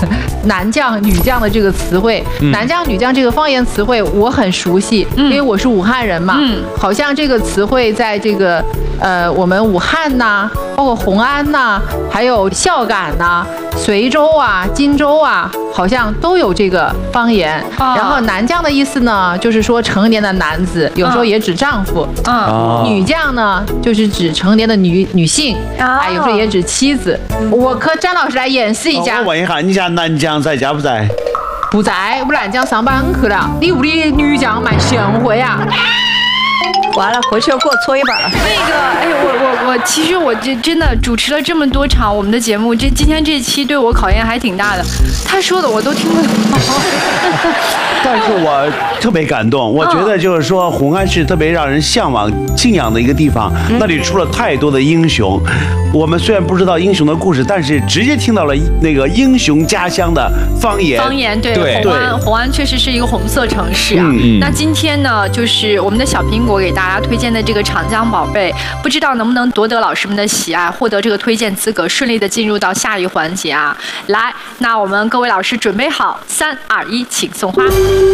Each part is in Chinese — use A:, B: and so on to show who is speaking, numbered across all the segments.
A: 男将、女将的这个词汇。男将、女将这个方言词汇我很熟悉，因为我是武汉人嘛。好像这个词汇在这个我们武汉呐，包括红安呐，还有孝感呐、随州啊、荆州啊，好像都有这个方言。然后男将的意思呢，就是说成年的男子，有时候也指丈夫。女将呢，就是指成年的女性，有时候也指妻子。我和张老师来演示一下。
B: 我问一下，你家男将在家不在？
A: 不在，我男将上班去了。你屋里女将蛮贤惠啊。
C: 完了，回去要给我搓一板。
D: 那个，哎呦，我其实我真的主持了这么多场我们的节目，今天这期对我考验还挺大的。他说的我都听不懂。
B: 但是我特别感动，我觉得就是说红安是特别让人向往、敬仰的一个地方，那里出了太多的英雄。我们虽然不知道英雄的故事，但是直接听到了那个英雄家乡的方言。
D: 方言对，红安确实是一个红色城市啊。那今天呢，就是我们的小苹果给大家推荐的这个长江宝贝，不知道能不能夺得老师们的喜爱，获得这个推荐资格，顺利的进入到下一环节啊！来，那我们各位老师准备好，3、2、1，请送花。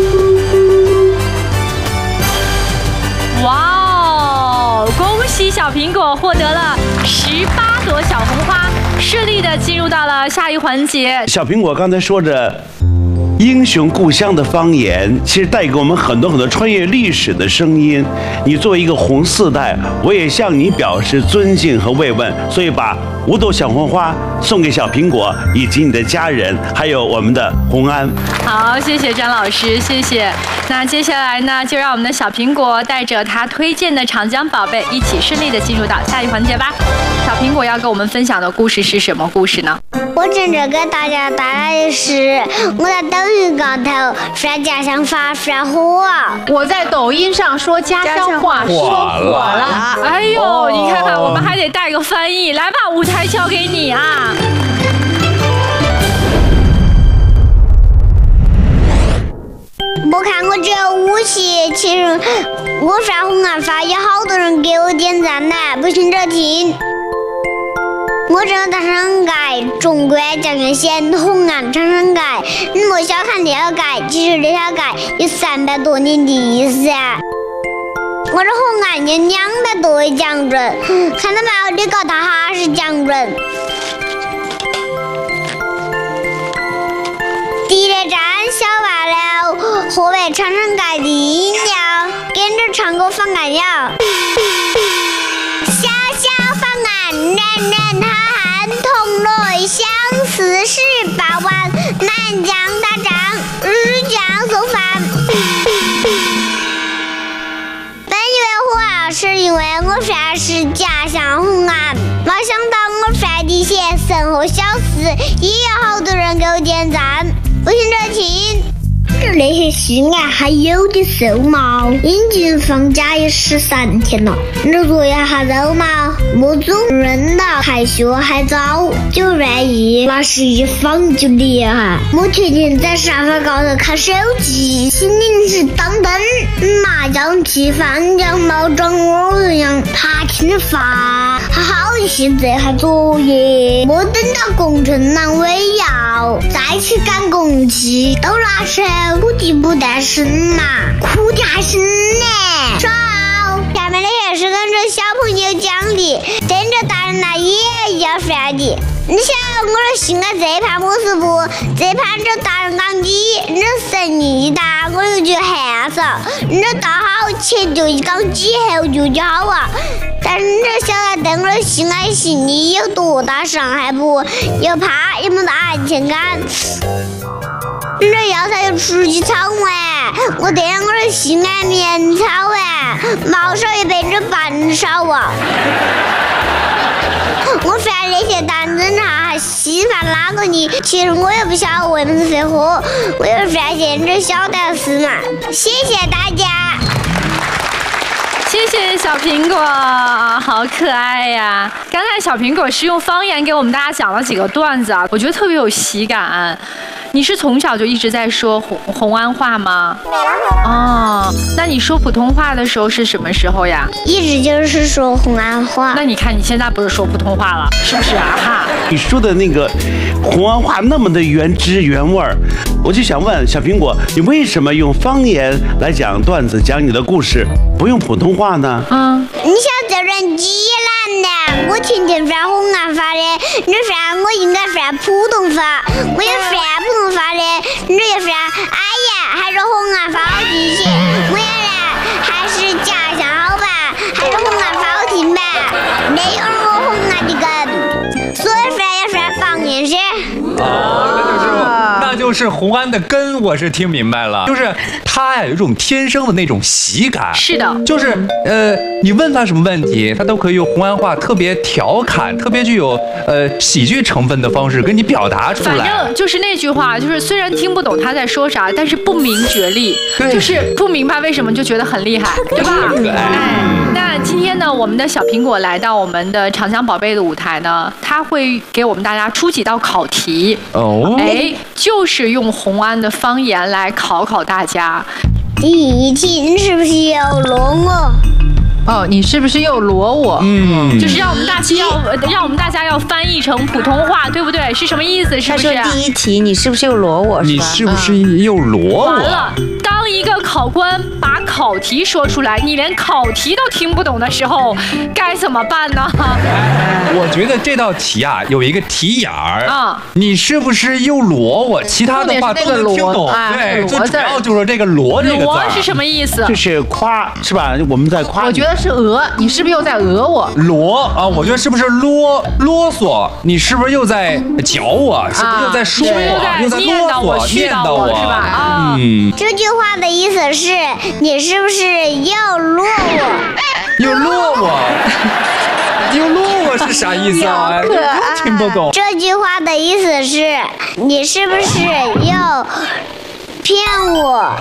D: 哇哦！恭喜小苹果获得了18朵小红花，顺利的进入到了下一环节。
B: 小苹果刚才说着英雄故乡的方言，其实带给我们很多穿越历史的声音。你作为一个红四代，我也向你表示尊敬和慰问，所以把5朵小红花送给小苹果以及你的家人，还有我们的红安。
D: 好，谢谢张老师，谢谢。那接下来呢，就让我们的小苹果带着他推荐的长江宝贝一起顺利的进入到下一环节吧。小苹果要跟我们分享的故事是什么故事呢？
E: 我正在给大家带来的是我在抖音高头说家乡话说火。
A: 我在抖音上说家乡话说火了。
D: 哎呦，你看看，我们还得带个翻译，来吧，舞台交给你啊。
E: 我看我只有5期，其实我发红安发有好多人给我点赞呢，不信这听。我这个长生街，中国江源县红安长生街，你莫小看这条街，其实这条街有300多年的历史啊。我这红安有200多位将军，看到没有？这个他还是将军。地铁站小完了，河北长生街的音调，跟着唱歌放歌谣。小小方案，人人喊喊，同乐相思18万，南疆大战，日将送饭。本以为火是因为我说是家乡红安，没想到我说的些生活小事，也有好多人给我点赞。不信这听。那些西安还有的瘦毛，已经放假也13天了。你做一下肉毛，我总认到还学还早，就愿意那是一放就厉害。我天天在沙发高头看手机，心里是当灯，麻将吃饭将猫装我一样爬起发，还好一些这还作业。我等到工程难为要，再去赶工期，都那时候苦的不得生嘛，苦的还生呢。爽！下面的也是跟着小朋友讲的，跟着大人那也要说的。你想我这西安这盘我是不，这盘这大人讲的，你生意大我又觉寒少，你这大好前就讲几后就好啊。但是你这小孩等我西安心里有多大伤害不？又怕又没得安全感。你这药材又出去炒完，我等下我这西安面炒完，毛少也被这半烧啊！我发那些单子还稀饭哪个你？其实我也不晓得为什么是废话，我有发现这小的是嘛。谢谢大家。
D: 谢谢小苹果，好可爱呀！刚才小苹果是用方言给我们大家讲了几个段子啊，我觉得特别有喜感。 你是从小就一直在说红安话吗？哦，那你说普通话的时候是什么时候呀？
E: 一直就是说红安话。
D: 那你看你现在不是说普通话了，是不是啊？哈，
B: 你说的那个红安话那么的原汁原味儿，我就想问小苹果，你为什么用方言来讲段子、讲你的故事，不用普通话呢？
E: 你小这人极难的，我天天翻红安话的，你翻我应该翻普通话，我要翻普通话的，你要翻，哎呀，还是红安话好听些，我原来还是家乡好吧，还是红安话好听吧，没有我红安的根，所以翻要翻方言噻。
F: 那就是红安的根，我是听明白了，就是他呀有一种天生的那种喜感。
D: 是的，
F: 就是你问他什么问题，他都可以用红安话特别调侃、特别具有喜剧成分的方式跟你表达出来。
D: 反正就是那句话，就是虽然听不懂他在说啥，但是不明觉厉，就是不明白为什么就觉得很厉害，对吧？哎，那今天呢，我们的小苹果来到我们的长江宝贝的舞台呢，他会给我们大家出几道考题。哎，就是用红安的方言来考考大家。
E: 第一题，你是不是又罗我？
A: 哦，你是不是又罗我？
D: 就是让我们大家要翻译成普通话，对不对？是什么意思？是不是？
C: 他说第一题，你是不是又罗我？
F: 你是不是又罗我？
D: 完了，当一个考官把考题说出来，你连考题都听不懂的时候，该怎么办呢？
F: 我觉得这道题啊有一个题眼儿
D: 啊，
F: 你是不是又罗我？其他的话都能听懂。对，最主要就是这个罗这个字。
D: 罗是什么意思？
B: 就是夸，是吧？我们在夸。
A: 我觉得是讹，你是不是又在讹我？
F: 罗啊，我觉得是不是啰嗦？你是不是又在搅我？是不是又在说我？又在
D: 念叨我、絮叨我，是吧？啊，
E: 这句话的意思是，你是不是又落我？
F: 又落我？又落我是啥意思啊？听不懂。
E: 这句话的意思是，你是不是又骗我？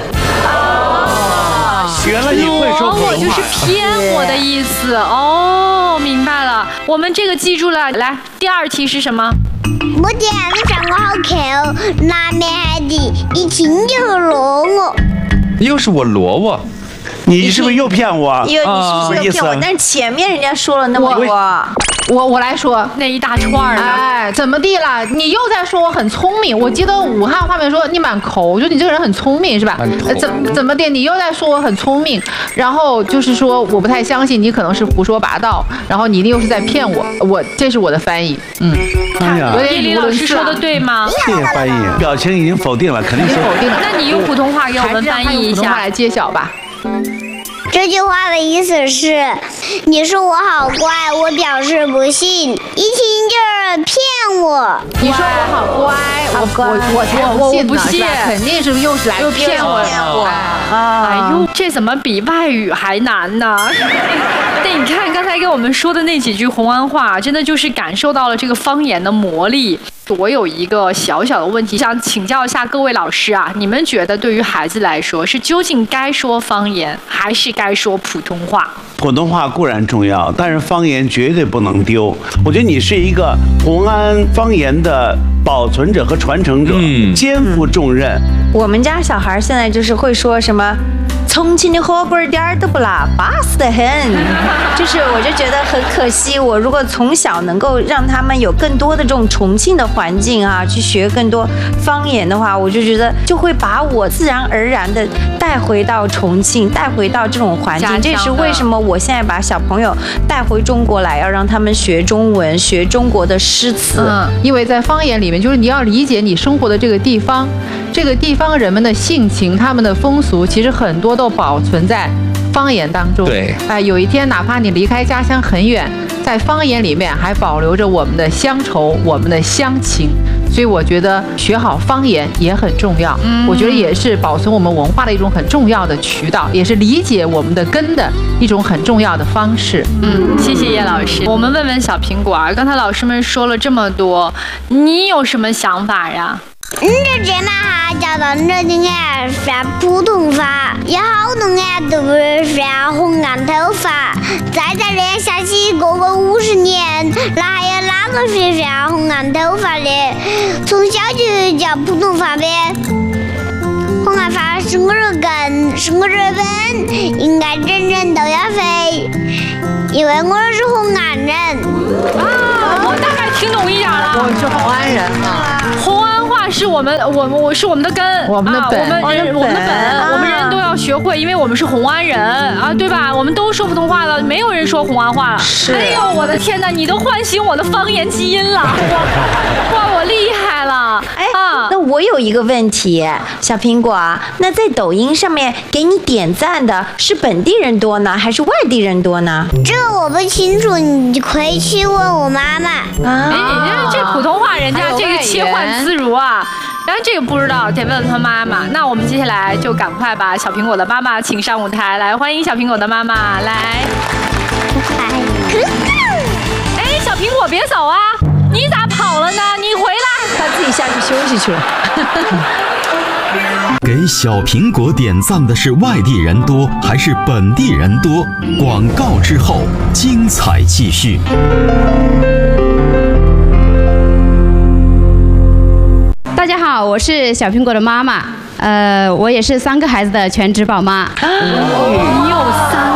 B: 原来你会说普通话，
D: 我就是骗我的意思哦，明白了，我们这个记住了。来，第二题是什么？
E: 我电视上我好看哦，南面海的，一听就罗我。
F: 又是我罗我。
B: 你是不是又骗我？
C: 你是不是又骗我？但是前面人家说了那么多，
A: 我来说
D: 那一大串的。
A: 哎，怎么地了？你又在说我很聪明。我记得武汉话面说你蛮抠，我觉得你这个人很聪明，是吧？怎么的？你又在说我很聪明，然后就是说我不太相信你可能是胡说八道，然后你一定又是在骗我。这是我的翻译。
B: 哎呀，
D: 叶李老师说的对吗？
B: 谢谢翻译，表情已经否定了，肯定是
A: 否定了。
D: 那你用普通话给我们翻译一下，
A: 普通话来揭晓吧。
E: 这句话的意思是，你说我好乖，我表示不信，一听就是骗我。
A: 你说我好乖，我不信，肯定是又是来骗我。
D: 哎呦，这怎么比外语还难呢？那你看刚才跟我们说的那几句红安话，真的就是感受到了这个方言的魔力。我有一个小小的问题，想请教一下各位老师啊，你们觉得对于孩子来说，是究竟该说方言，还是该说普通话？
B: 普通话固然重要，但是方言绝对不能丢。我觉得你是一个红安方言的保存者和传承者，肩负重任。
C: 我们家小孩现在就是会说什么重庆的火锅点儿都不辣，巴适得很。就是我就觉得很可惜，我如果从小能够让他们有更多的这种重庆的环境啊，去学更多方言的话，我就觉得就会把我自然而然的带回到重庆，带回到这种环境。这也是为什么我现在把小朋友带回中国来，要让他们学中文，学中国的诗词。
A: 因为在方言里面，就是你要理解你生活的这个地方，这个地方人们的性情、他们的风俗，其实很多都保存在方言当中。
F: 对，
A: 有一天哪怕你离开家乡很远，在方言里面还保留着我们的乡愁、我们的乡情。所以我觉得学好方言也很重要，我觉得也是保存我们文化的一种很重要的渠道，也是理解我们的根的一种很重要的方式。
D: 谢谢叶老师。我们问问小苹果啊，刚才老师们说了这么多，你有什么想法呀？
E: 这嘛哈教导你的爱说普通话，有好多人都不会说红干头发。再这下去过个50年，那还有哪个会说红干头发的？从小就教普通话呗。红干发是我的根，是我的本，应该人人都要会，因为我是红安人。
D: 我大概听懂一点了。
A: 我是红安人嘛。
D: 红安话是我是我们的根，
A: 我们的本，
D: 我们人都要学会，因为我们是红安人啊，对吧？我们都说普通话了，没有人说红安话了。
C: 是。
D: 哎呦，我的天哪，你都唤醒我的方言基因了！哇，我厉害了！
C: 那我有一个问题，小苹果，那在抖音上面给你点赞的是本地人多呢，还是外地人多呢？
E: 这我不清楚，你可以去问我妈妈。
D: 这普通话人家这个切换自如啊。然后这个不知道，得问问他妈妈。那我们接下来就赶快把小苹果的妈妈请上舞台，来欢迎小苹果的妈妈来。哎，小苹果别走啊！你咋跑了呢？你回来！
C: 他自己下去休息去了。
G: 给小苹果点赞的是外地人多还是本地人多？广告之后，精彩继续。
H: 大家好，我是小苹果的妈妈，我也是3个孩子的全职宝妈。
D: 你有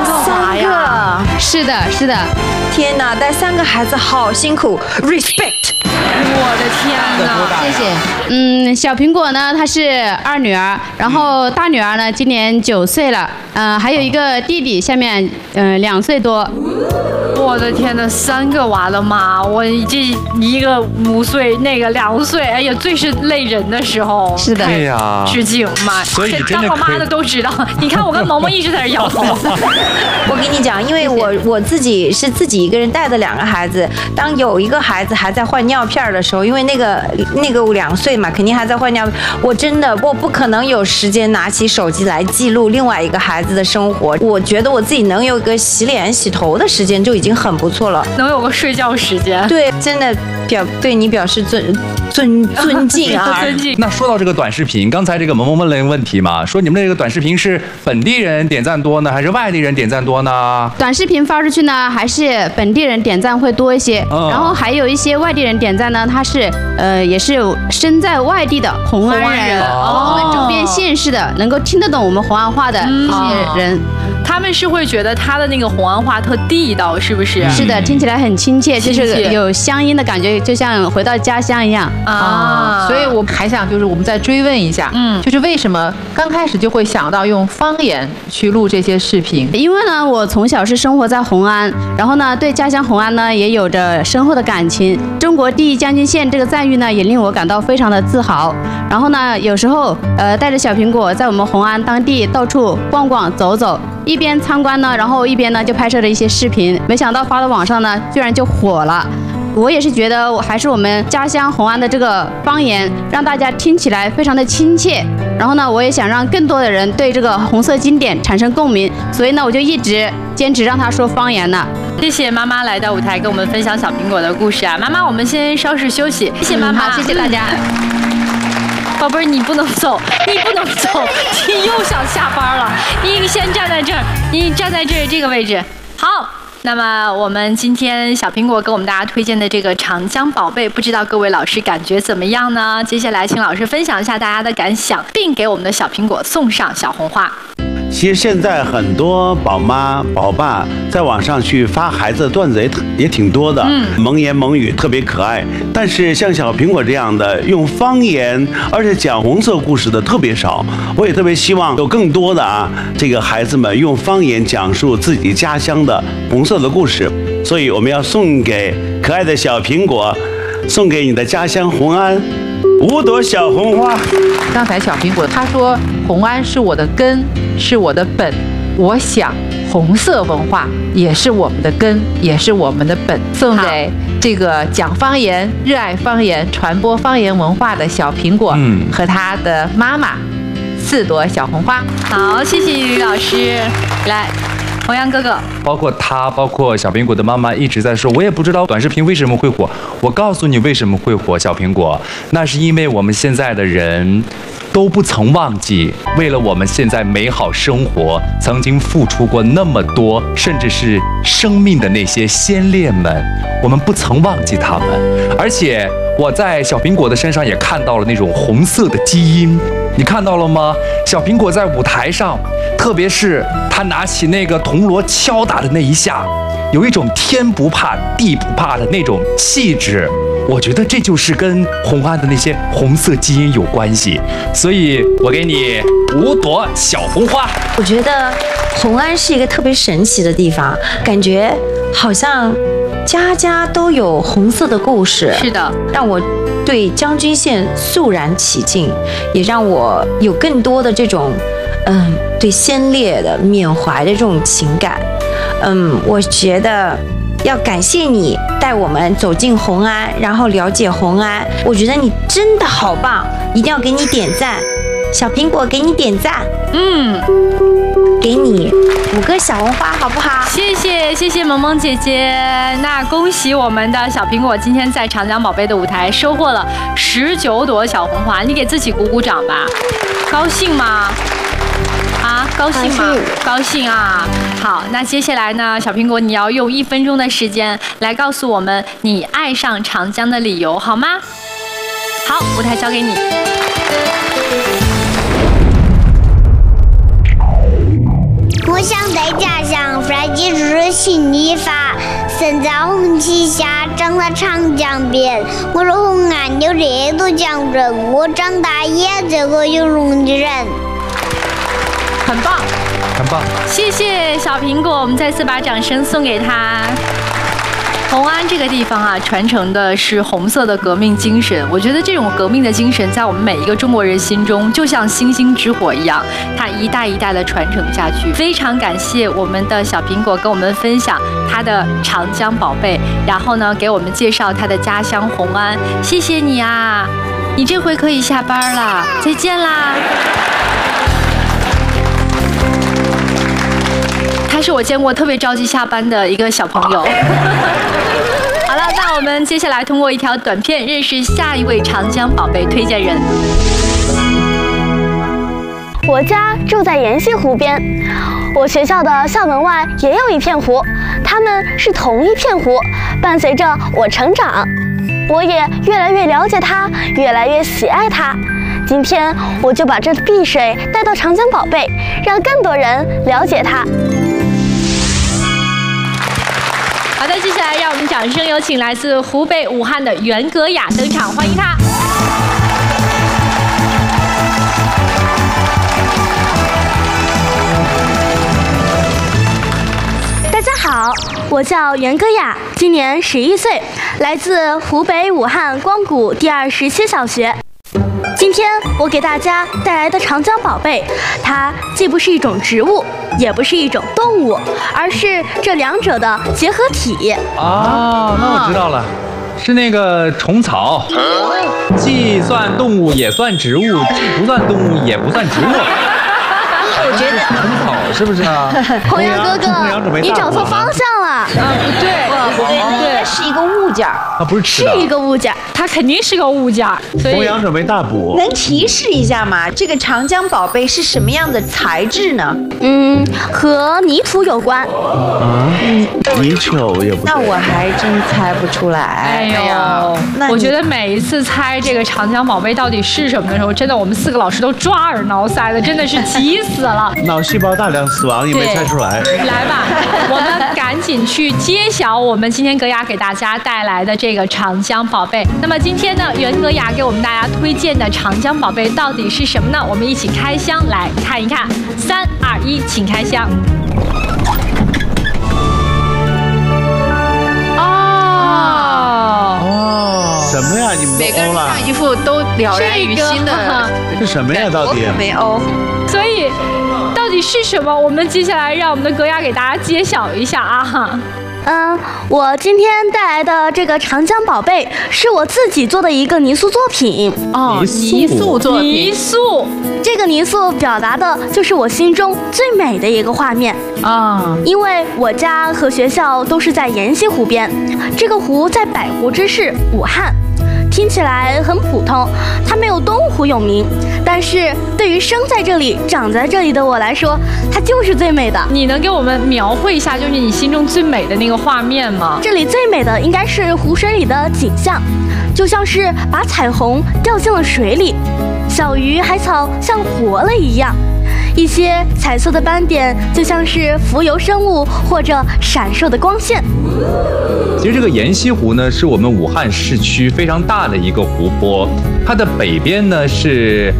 D: 3个呀？
H: 是的，是的。
C: 天哪，带3个孩子好辛苦 ，respect。
D: 我的天哪！
H: 谢谢。小苹果呢，她是2女儿，然后大女儿呢今年9岁了，还有一个弟弟，下面2岁多。
D: 我的天哪，3个娃的妈，我这一个5岁，那个2岁，哎呀，最是累人的时候。
H: 是的，
F: 对呀，
D: 致敬妈，
F: 所以
D: 当过妈的都知道。你看我跟萌萌一直在这摇头。
C: 我跟你讲，因为我自己是自己一个人带的2个孩子，当有一个孩子还在换尿片的时候，因为那个2岁嘛，肯定还在换尿片，我不可能有时间拿起手机来记录另外一个孩子的生活。我觉得我自己能有一个洗脸洗头的时间就已经很不错了，
D: 能有个睡觉时间。
C: 对，真的对你表示尊敬啊！
D: 尊敬。
F: 那说到这个短视频，刚才这个萌萌问了一个问题嘛，说你们这个短视频是本地人点赞多呢，还是外地人点赞多呢？
H: 短视频发出去呢，还是本地人点赞会多一些，然后还有一些外地人点赞呢，他是也是身在外地的红安人，我们周边县市的能够听得懂我们红安话的一些人。
D: 他们是会觉得他的那个红安话特地道，是不是？
H: 是的，听起来很亲切，就是有乡音的感觉，就像回到家乡一样
A: 啊。所以我还想就是我们再追问一下，就是为什么刚开始就会想到用方言去录这些视频？
H: 因为呢，我从小是生活在红安，然后呢，对家乡红安呢也有着深厚的感情。中国第一将军县这个赞誉呢，也令我感到非常的自豪。然后呢，有时候带着小苹果在我们红安当地到处逛逛走走。一边参观呢，然后一边呢就拍摄了一些视频，没想到发到网上呢，居然就火了。我也是觉得，还是我们家乡红安的这个方言，让大家听起来非常的亲切。然后呢，我也想让更多的人对这个红色经典产生共鸣，所以呢，我就一直坚持让他说方言呢。
D: 谢谢妈妈来到舞台跟我们分享小苹果的故事啊，妈妈，我们先稍事休息。谢谢妈妈，
H: 好，谢谢大家。
D: 宝贝儿，你不能走，你不能走，你又想下班了。你先站在这儿，你站在这个位置。好，那么我们今天小苹果给我们大家推荐的这个长江宝贝，不知道各位老师感觉怎么样呢？接下来请老师分享一下大家的感想，并给我们的小苹果送上小红花。
B: 其实现在很多宝妈宝爸在网上去发孩子的段子也挺多的，萌言萌语特别可爱。但是像小苹果这样的用方言而且讲红色故事的特别少。我也特别希望有更多的这个孩子们用方言讲述自己家乡的红色的故事。所以我们要送给可爱的小苹果，送给你的家乡红安5朵小红花。
A: 刚才小苹果他说红安是我的根，是我的本，我想红色文化也是我们的根，也是我们的本，送给这个讲方言、热爱方言、传播方言文化的小苹果和他的妈妈4朵小红花。
D: 好，谢谢于老师。来， 宏阳哥哥，
F: 包括小苹果的妈妈一直在说，我也不知道短视频为什么会火。我告诉你为什么会火，小苹果，那是因为我们现在的人都不曾忘记，为了我们现在美好生活，曾经付出过那么多，甚至是生命的那些先烈们，我们不曾忘记他们。而且我在小苹果的身上也看到了那种红色的基因，你看到了吗？小苹果在舞台上，特别是他拿起那个铜锣敲打的那一下，有一种天不怕地不怕的那种气质。我觉得这就是跟红安的那些红色基因有关系，所以我给你5朵小红花。
C: 我觉得红安是一个特别神奇的地方，感觉好像家家都有红色的故事。
D: 是的，
C: 让我对将军县肃然起敬，也让我有更多的这种对先烈的缅怀的这种情感。我觉得要感谢你带我们走进红安，然后了解红安。我觉得你真的好棒，一定要给你点赞。小苹果给你点赞，给你5个小红花，好不好？
D: 谢谢萌萌姐姐。那恭喜我们的小苹果今天在长江宝贝的舞台收获了19朵小红花，你给自己鼓鼓掌吧，高兴吗？啊，高兴吗？高兴啊！好，那接下来呢，小苹果你要用1分钟的时间来告诉我们你爱上长江的理由，好吗？好，舞台交给你。
E: 我想在家乡发起出新历法，生在红旗下，长在长江边。我是红安有这座江镇，我长大也这个有容的人。
A: 很棒，
F: 很棒，
D: 谢谢小苹果，我们再次把掌声送给他。红安这个地方啊，传承的是红色的革命精神。我觉得这种革命的精神，在我们每一个中国人心中，就像星星之火一样，它一代一代的传承下去。非常感谢我们的小苹果跟我们分享他的长江宝贝，然后呢，给我们介绍他的家乡红安。谢谢你啊，你这回可以下班了，再见啦。他是我见过特别着急下班的一个小朋友。好了，那我们接下来通过一条短片认识下一位长江宝贝推荐人。
I: 我家住在延禧湖边，我学校的校门外也有一片湖，它们是同一片湖，伴随着我成长，我也越来越了解它，越来越喜爱它。今天我就把这碧水带到长江宝贝，让更多人了解它。
D: 好的，接下来让我们掌声有请来自湖北武汉的袁格雅登场，欢迎她。
I: 大家好，我叫袁格雅，今年11岁，来自湖北武汉光谷第217小学。今天我给大家带来的长江宝贝，它既不是一种植物，也不是一种动物，而是这两者的结合体。
F: 啊，那我知道了，是那个虫草，既算动物也算植物，既不算动物也不算植物。
C: 我觉得
F: 虫草是不是啊？
I: 红阳哥哥，你找错方向了。
C: 不对，那应该是一个物件儿。
F: 它不是吃的，
I: 是一个物件，
D: 它肯定是个物件。
B: 弘扬准备大补，
C: 能提示一下吗？这个长江宝贝是什么样的材质呢？
I: 和泥土有关。
B: 泥鳅也不对。
C: 那我还真猜不出来。
D: 哎呦，我觉得每一次猜这个长江宝贝到底是什么的时候，真的我们4个老师都抓耳挠腮的，真的是急死了。
B: 脑细胞大量死亡也没猜出来。
D: 来吧，我们赶紧去揭晓我们今天格雅给大家带来的这个长江宝贝。那么今天呢，袁格雅给我们大家推荐的长江宝贝到底是什么呢？我们一起开箱来看一看。3、2、1，请开箱。
B: 什么呀？你们
A: 每个人
B: 都欧了？
A: 一副都了然于心的。
B: 是什么呀？到底？
C: 没欧。
D: 所以到底是什么？我们接下来让我们的格雅给大家揭晓一下啊！
I: 我今天带来的这个长江宝贝是我自己做的一个泥塑作品。
A: 泥塑作品，
D: 泥塑，
I: 这个泥塑表达的就是我心中最美的一个画面
A: 啊。
I: 因为我家和学校都是在延禧湖边，这个湖在百湖之市武汉。听起来很普通，它没有东湖有名，但是对于生在这里、长在这里的我来说，它就是最美的。
D: 你能给我们描绘一下，就是你心中最美的那个画面吗？
I: 这里最美的应该是湖水里的景象，就像是把彩虹掉进了水里，小鱼海草像活了一样。一些彩色的斑点就像是浮游生物或者闪烁的光线。
F: 其实这个延禧湖呢，是我们武汉市区非常大的一个湖泊，它的北边呢是